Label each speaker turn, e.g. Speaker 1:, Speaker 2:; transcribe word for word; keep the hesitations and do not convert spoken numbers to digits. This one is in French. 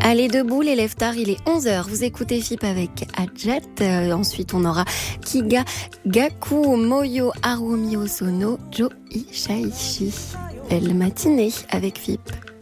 Speaker 1: Allez debout, les lève tard, il est onze heures. Vous écoutez F I P avec Adjet. Euh, ensuite, on aura Kiga, Gaku, Moyo, Harumi Osono, Joe Ishaishi. Belle matinée avec F I P.